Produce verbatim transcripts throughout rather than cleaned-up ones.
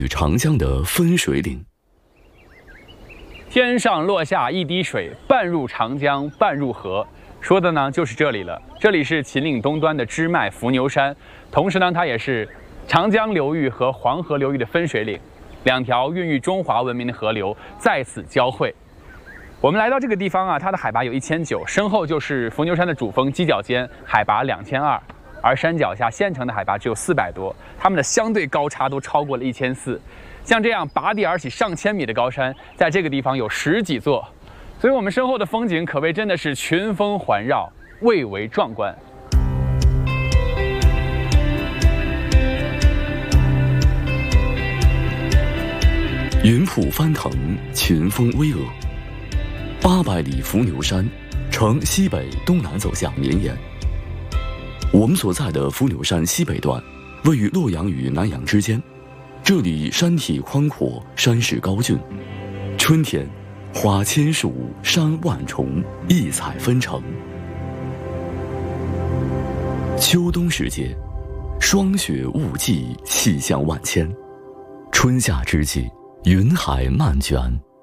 与长江的分水岭。 天上落下一滴水，半入长江，半入河。说的呢就是这里了。这里是秦岭东端的支脉伏牛山，同时呢，它也是长江流域和黄河流域的分水岭，两条孕育中华文明的河流在此交汇。我们来到这个地方啊，它的海拔有一千九，身后就是伏牛山的主峰犄角尖，海拔两千二，而山脚下县城的海拔只有四百多，它们的相对高差都超过了一千四。像这样拔地而起上千米的高山，在这个地方有十几座，所以我们身后的风景可谓真的是群峰环绕，蔚为壮观。 云瀑翻腾，群峰巍峨。八百里伏牛山，呈西北东南走向绵延。我们所在的伏牛山西北段，位于洛阳与南阳之间。这里山体宽阔，山势高峻。春天，花千树，山万重，异彩纷呈。秋冬时节，霜雪雾霁，气象万千。春夏之际，云海漫卷。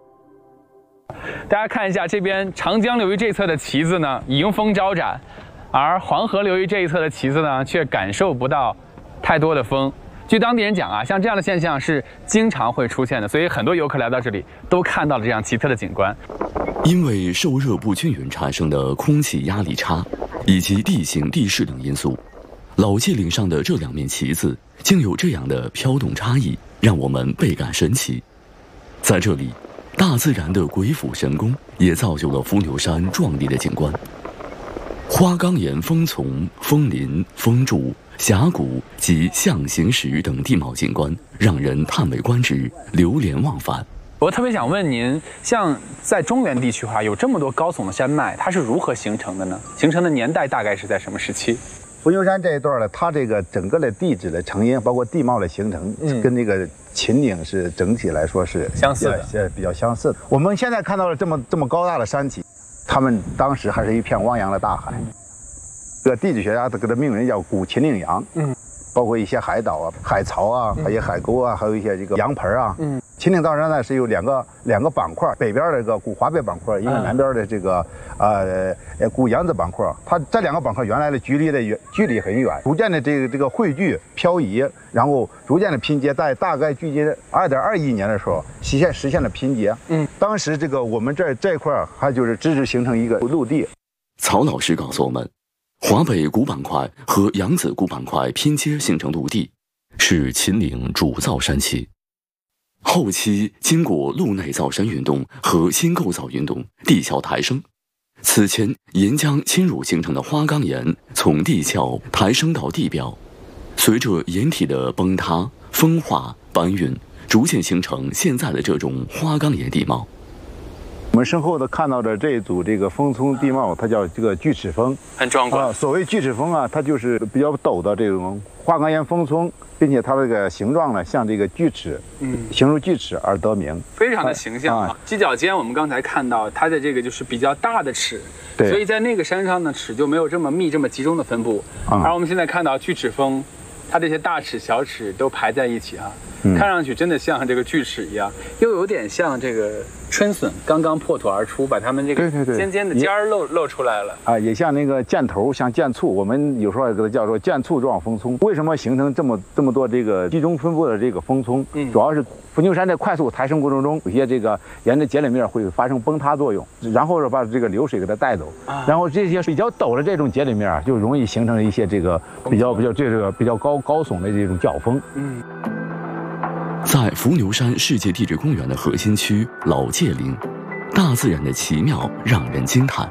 大家看一下这边长江流域这侧的旗子呢，迎风招展，而黄河流域这一侧的旗子呢，却感受不到太多的风。据当地人讲啊，像这样的现象是经常会出现的，所以很多游客来到这里都看到了这样奇特的景观。 因为受热不均匀产生的空气压力差，以及地形地势等因素，老界岭上的这两面旗子竟有这样的飘动差异，让我们倍感神奇。在这里，大自然的鬼斧神工也造就了伏牛山壮丽的景观。花岗岩峰丛、峰林、峰柱、峡谷及象形石等地貌景观，让人叹为观止，流连忘返。 我特别想问您，像在中原地区的话，有这么多高耸的山脉，它是如何形成的呢？形成的年代大概是在什么时期？ 伏牛山这一段呢，它这个整个的地质的成因，包括地貌的形成，嗯、跟这个秦岭是整体来说是相似的， 是比较相似的。我们现在看到了这么这么高大的山体，他们当时还是一片汪洋的大海。嗯、这个地质学家给它命名叫古秦岭洋。嗯，包括一些海岛啊、海槽啊，还有海沟啊，还有一些这个洋盆啊。嗯。秦岭藏山呢是有两个两个板块，北边的这个古华北板块，一个南边的这个呃呃古扬子板块。它这两个板块原来的距离的远距离很远，逐渐的这个这个汇聚漂移，然后逐渐的拼接，在大概距今二点二亿年的时候实现实现了拼接。嗯，当时这个我们这这块还就是直直形成一个陆地。 曹老师告诉我们，华北古板块和扬子古板块拼接形成陆地，是秦岭主造山期。后期经过陆内造山运动和新构造运动，地壳抬升。此前岩浆侵入形成的花岗岩从地壳抬升到地表，随着岩体的崩塌、风化、搬运，逐渐形成现在的这种花岗岩地貌。 我们身后的看到的这一组这个峰丛地貌，它叫这个锯齿峰， 很壮观。 啊，所谓锯齿峰啊，它就是比较陡的这种花岗岩峰丛，并且它这个形状呢像这个锯齿，嗯，形如锯齿而得名， 非常的形象啊。犄角尖我们刚才看到它的这个就是比较大的齿，对，所以在那个山上呢齿就没有这么密这么集中的分布，嗯、而我们现在看到锯齿峰，它这些大齿小齿都排在一起啊。嗯、看上去真的像这个锯齿一样，又有点像这个春笋刚刚破土而出，把它们这个尖尖的尖儿露露出来了啊，也像那个箭头，像箭簇，我们有时候也给它叫做箭簇状峰丛。为什么形成这么这么多这个集中分布的这个峰丛？嗯，主要是伏牛山在快速抬升过程中，有些这个沿着节理面会发生崩塌作用，然后是把这个流水给它带走，啊、然后这些比较陡的这种节理面就容易形成一些这个比较比较这个比较高高耸的这种角峰。嗯。 在伏牛山世界地质公园的核心区老界岭，大自然的奇妙让人惊叹。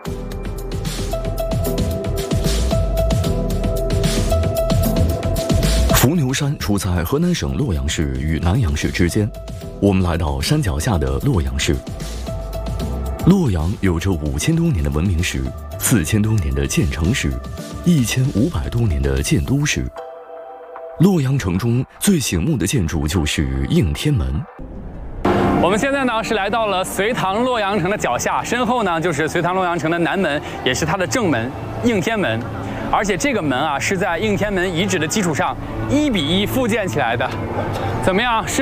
伏牛山处在河南省洛阳市与南阳市之间，我们来到山脚下的洛阳市。洛阳有着五千多年的文明史，四千多年的建城史，一千五百多年的建都史。洛阳城中最醒目的建筑就是应天门。 我们现在呢是来到了隋唐洛阳城的脚下，身后呢就是隋唐洛阳城的南门，也是它的正门应天门。 而且这个门啊是在应天门遗址的基础上一比一复建起来的。怎么样？是